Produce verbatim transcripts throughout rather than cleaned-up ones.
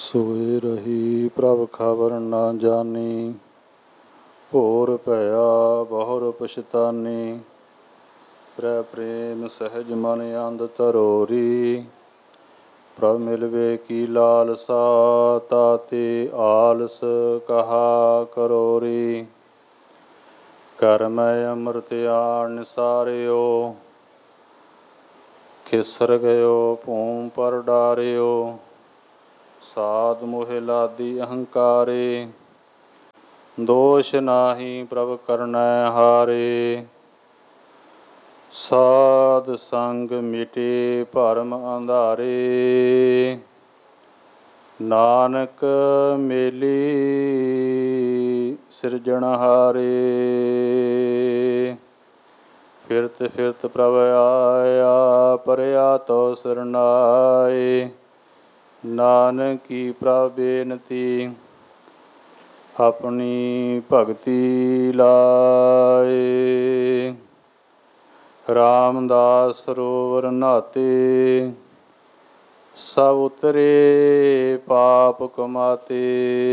सोए रही प्रभ खबर न जानी, भोर भया बहुर पछतानी। प्रै प्रेम सहज मन आंद तरोरी, प्रभ मिलवे की लालसा ताते आलस कहा करोरी। कर मैं अमृत आन निसारियो, खिसर गयो भूम पर डारियो। साध मोह लादी अहंकारे, दोष नाही प्रभ करनै हारे। साध संग मिटे भरम अंधारे, नानक मेली सिरजनहारे। फिरत फिरत प्रभ आया, परया तो सरनाए। नानक की प्रभ बेनती, अपनी भगति लाए। रामदास सरोवर नहाते, सब उतरे पाप कमाते।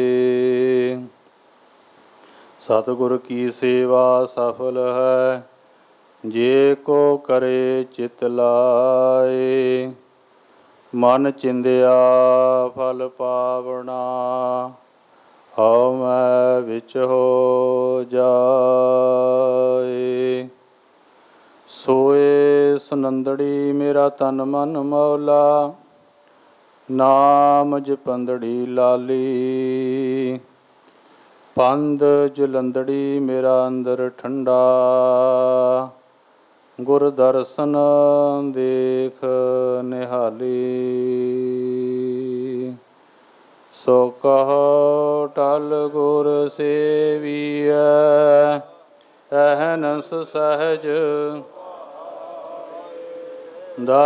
सतगुर की सेवा सफल है, जे को करे चित लाए। मन चिंदिया फल पावना, हਉ मैं विच हो जाए। सोए सुनंदड़ी मेरा तन मन मौला, नाम जपंदड़ी लाली। पंद जलंदड़ी मेरा अंदर ठंडा, गुर दर्शन देख निहाली। सो कहो टल गुर सेवियै, अहनस सहज